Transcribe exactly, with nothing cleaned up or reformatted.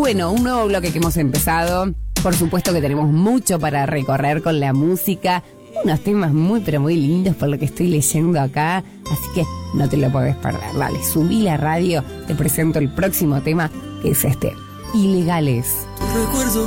bueno, un nuevo bloque que hemos empezado. Por supuesto que tenemos mucho para recorrer con la música. Unos temas muy, pero muy lindos por lo que estoy leyendo acá. Así que no te lo podés perder. Dale, subí la radio. Te presento el próximo tema, que es este. Ilegales.